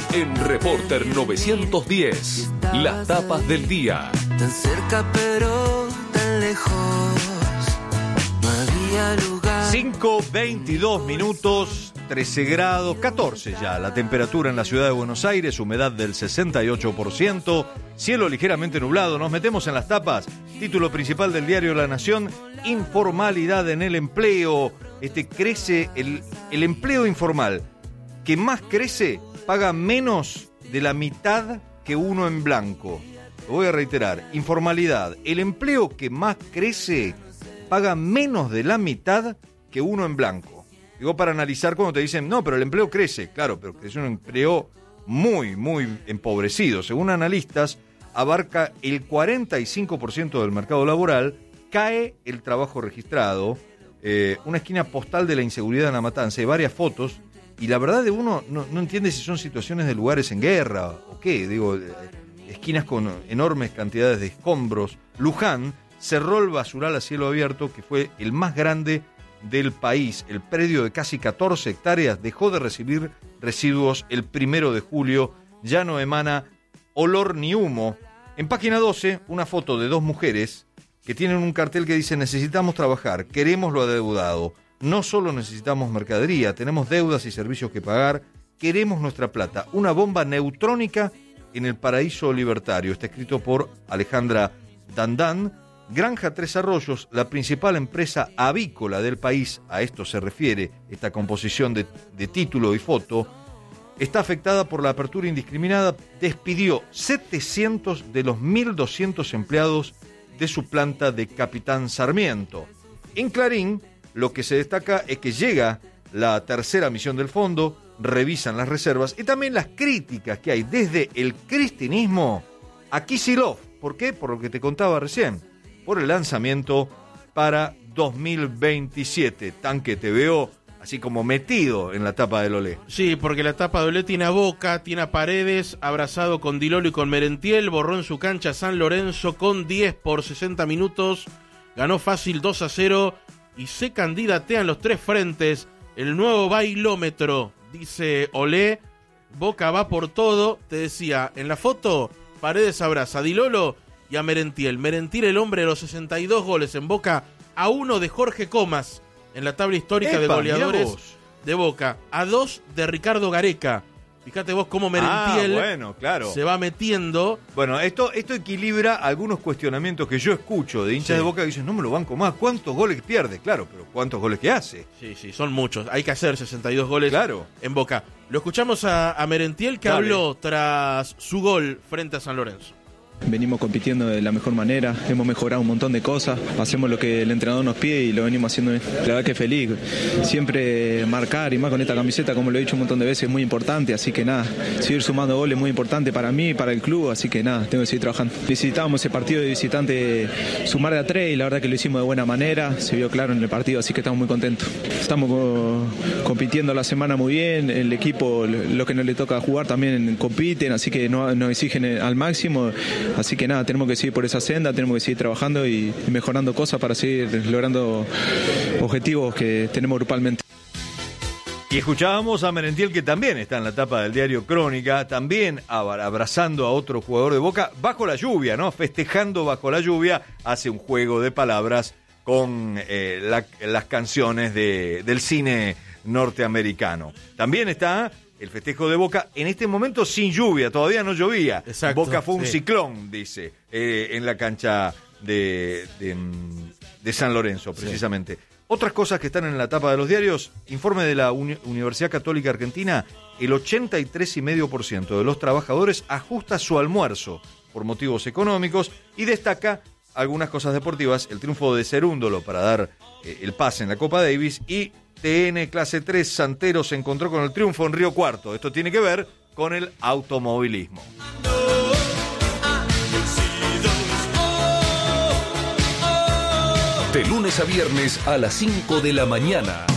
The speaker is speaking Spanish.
En Reporter 910, las tapas del día. Tan cerca pero tan lejos, no había lugar. 5:22 minutos, 13 grados, 14 ya la temperatura en la ciudad de Buenos Aires, humedad del 68%, cielo ligeramente nublado. Nos metemos en las tapas. Título principal del diario La Nación: informalidad en el empleo. Crece el empleo informal. Que más crece, paga menos de la mitad que uno en blanco. Lo voy a reiterar: informalidad. El empleo que más crece paga menos de la mitad que uno en blanco. Digo, para analizar cuando te dicen, no, pero el empleo crece. Claro, pero crece un empleo muy, muy empobrecido. Según analistas, abarca el 45% del mercado laboral, cae el trabajo registrado, una esquina postal de la inseguridad en La Matanza, hay varias fotos, y la verdad de uno no entiende si son situaciones de lugares en guerra o qué. Digo, esquinas con enormes cantidades de escombros. Luján cerró el basural a cielo abierto, que fue el más grande del país. El predio de casi 14 hectáreas dejó de recibir residuos el 1 de julio. Ya no emana olor ni humo. En página 12, una foto de dos mujeres que tienen un cartel que dice: necesitamos trabajar, queremos lo adeudado. No solo necesitamos mercadería, tenemos deudas y servicios que pagar, queremos nuestra plata. Una bomba neutrónica en el paraíso libertario. Está escrito por Alejandra Dandán. Granja Tres Arroyos, la principal empresa avícola del país, a esto se refiere esta composición de título y foto, está afectada por la apertura indiscriminada. Despidió 700 de los 1.200 empleados de su planta de Capitán Sarmiento. En Clarín, lo que se destaca es que llega la tercera misión del fondo, revisan las reservas y también las críticas que hay desde el cristinismo a Kicillof. ¿Por qué? Por lo que te contaba recién, por el lanzamiento para 2027. Tanque, te veo así como metido en la tapa del Olé. Sí, porque la tapa de Olé tiene a Boca, tiene a Paredes, abrazado con Di Lolo y con Merentiel, borró en su cancha San Lorenzo con 10 por 60 minutos, ganó fácil 2-0 y se candidatean los tres frentes, el nuevo bailómetro, dice Olé. Boca va por todo, te decía, en la foto, Paredes abraza a Di Lolo y a Merentiel. Merentiel, el hombre de los 62 goles en Boca, a 1 de Jorge Comas en la tabla histórica de goleadores de Boca, a 2 de Ricardo Gareca. Fíjate vos cómo Merentiel bueno, claro, se va metiendo. Bueno, esto equilibra algunos cuestionamientos que yo escucho de hinchas de Boca que dicen: no me lo banco más, ¿cuántos goles pierde? Claro, pero ¿cuántos goles que hace? Sí, son muchos. Hay que hacer 62 goles en Boca. Lo escuchamos a Merentiel, que habló tras su gol frente a San Lorenzo. Venimos compitiendo de la mejor manera, hemos mejorado un montón de cosas, hacemos lo que el entrenador nos pide y lo venimos haciendo bien. La verdad que feliz, siempre marcar y más con esta camiseta, como lo he dicho un montón de veces, es muy importante, así que nada, seguir sumando goles es muy importante para mí y para el club, así que nada, tengo que seguir trabajando. Necesitábamos ese partido de visitante sumar de a 3 y la verdad que lo hicimos de buena manera, se vio claro en el partido, así que estamos muy contentos. Estamos compitiendo la semana muy bien, el equipo, lo que nos le toca jugar también compiten, así que nos exigen al máximo. Así que nada, tenemos que seguir por esa senda, tenemos que seguir trabajando y mejorando cosas para seguir logrando objetivos que tenemos grupalmente. Y escuchábamos a Merentiel, que también está en la tapa del diario Crónica, también abrazando a otro jugador de Boca, bajo la lluvia, ¿no? Festejando bajo la lluvia, hace un juego de palabras con las canciones del cine norteamericano. También está el festejo de Boca, en este momento sin lluvia, todavía no llovía. Exacto, Boca fue un ciclón, dice, en la cancha de San Lorenzo, precisamente. Otras cosas que están en la tapa de los diarios: informe de la Universidad Católica Argentina, el 83,5% de los trabajadores ajusta su almuerzo por motivos económicos, y destaca algunas cosas deportivas: el triunfo de Cerúndolo para dar el pase en la Copa Davis, y TN Clase 3 Santero se encontró con el triunfo en Río Cuarto. Esto tiene que ver con el automovilismo. De lunes a viernes a las 5 de la mañana.